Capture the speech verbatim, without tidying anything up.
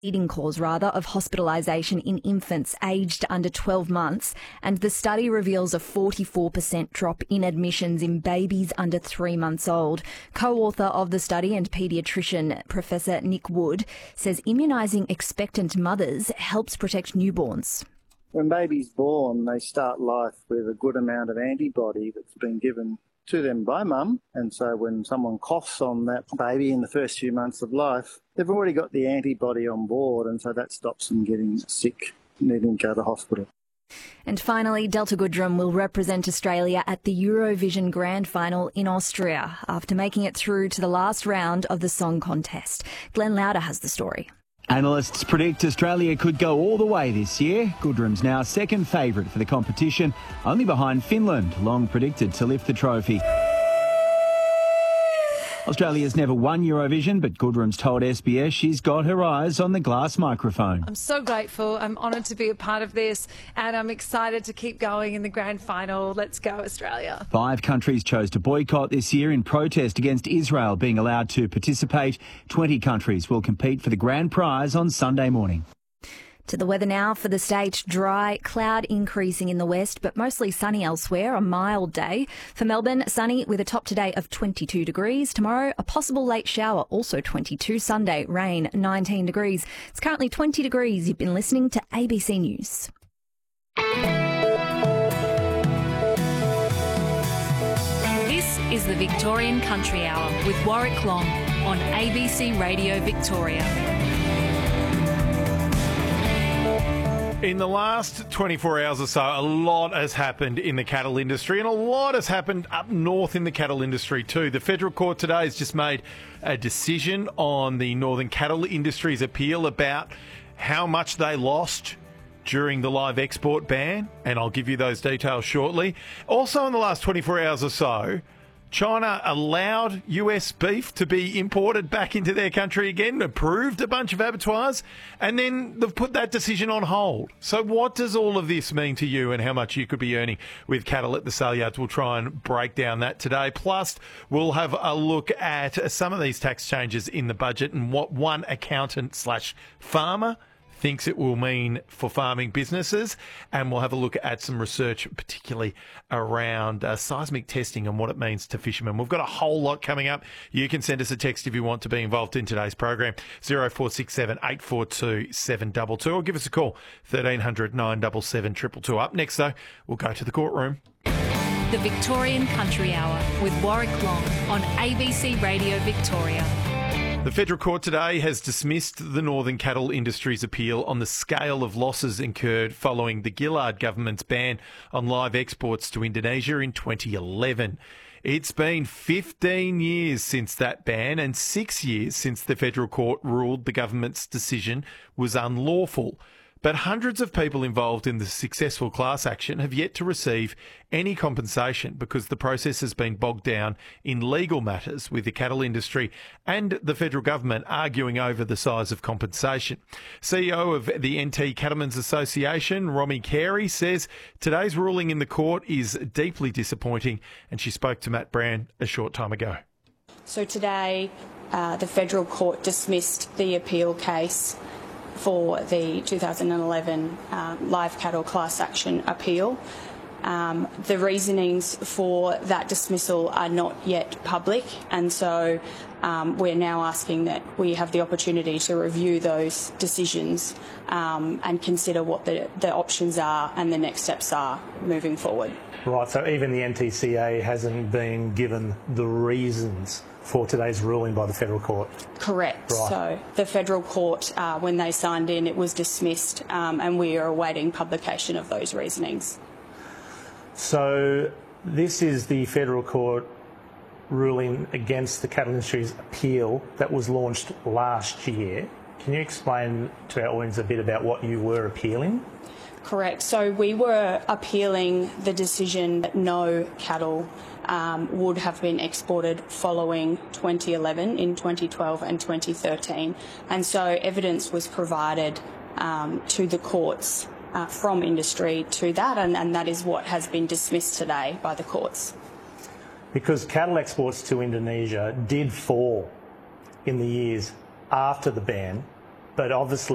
leading cause, rather, of hospitalisation in infants aged under twelve months, and the study reveals a forty-four percent drop in admissions in babies under three months old. Co-author of the study and paediatrician Professor Nick Wood says immunising expectant mothers helps protect newborns. When baby's born, they start life with a good amount of antibody that's been given to them by mum, and so when someone coughs on that baby in the first few months of life, they've already got the antibody on board, and so that stops them getting sick, needing to go to hospital. And finally, Delta Goodrem will represent Australia at the Eurovision Grand Final in Austria after making it through to the last round of the song contest. Glenn Lauder has the story. Analysts predict Australia could go all the way this year. Goodrem's now second favourite for the competition, only behind Finland, long predicted to lift the trophy. Australia's never won Eurovision, but Goodrem's told S B S she's got her eyes on the glass microphone. I'm so grateful. I'm honoured to be a part of this, and I'm excited to keep going in the grand final. Let's go, Australia. Five countries chose to boycott this year in protest against Israel being allowed to participate. Twenty countries will compete for the grand prize on Sunday morning. To the weather now for the state. Dry, cloud increasing in the west, but mostly sunny elsewhere. A mild day. For Melbourne, sunny with a top today of twenty-two degrees. Tomorrow, a possible late shower, also twenty-two. Sunday, rain, nineteen degrees. It's currently twenty degrees. You've been listening to A B C News. This is the Victorian Country Hour with Warwick Long on A B C Radio Victoria. In the last twenty-four hours or so, a lot has happened in the cattle industry, and a lot has happened up north in the cattle industry too. The Federal Court today has just made a decision on the Northern Cattle Industry's appeal about how much they lost during the live export ban, and I'll give you those details shortly. Also in the last twenty-four hours or so, China allowed U S beef to be imported back into their country again, approved a bunch of abattoirs, and then they've put that decision on hold. So what does all of this mean to you and how much you could be earning with cattle at the sale yards? We'll try and break down that today. Plus, we'll have a look at some of these tax changes in the budget and what one accountant slash farmer thinks it will mean for farming businesses, and we'll have a look at some research, particularly around uh, seismic testing and what it means to fishermen. We've got a whole lot coming up. You can send us a text if you want to be involved in today's program, zero four six seven, eight four two, seven two two, or give us a call, thirteen hundred, nine seven seven, two two two. Up next, though, we'll go to the courtroom. The Victorian Country Hour with Warwick Long on A B C Radio Victoria. The Federal Court today has dismissed the Northern Cattle Industry's appeal on the scale of losses incurred following the Gillard government's ban on live exports to Indonesia in twenty eleven. It's been fifteen years since that ban and six years since the Federal Court ruled the government's decision was unlawful. But hundreds of people involved in the successful class action have yet to receive any compensation because the process has been bogged down in legal matters, with the cattle industry and the federal government arguing over the size of compensation. C E O of the N T Cattlemen's Association, Romy Carey, says today's ruling in the court is deeply disappointing, and she spoke to Matt Brand a short time ago. So today, uh, the federal court dismissed the appeal case for the two thousand eleven um, live cattle class action appeal. Um, the reasonings for that dismissal are not yet public, and so um, we're now asking that we have the opportunity to review those decisions um, and consider what the, the options are and the next steps are moving forward. Right, so even the N T C A hasn't been given the reasons for today's ruling by the Federal Court? Correct. Right. So the Federal Court, uh, when they signed in, it was dismissed, um, and we are awaiting publication of those reasonings. So this is the Federal Court ruling against the cattle industry's appeal that was launched last year. Can you explain to our audience a bit about what you were appealing? Correct. So we were appealing the decision that no cattle um, would have been exported following twenty eleven, in twenty twelve and twenty thirteen. And so evidence was provided um, to the courts uh, from industry to that, and, and that is what has been dismissed today by the courts. Because cattle exports to Indonesia did fall in the years after the ban, but obviously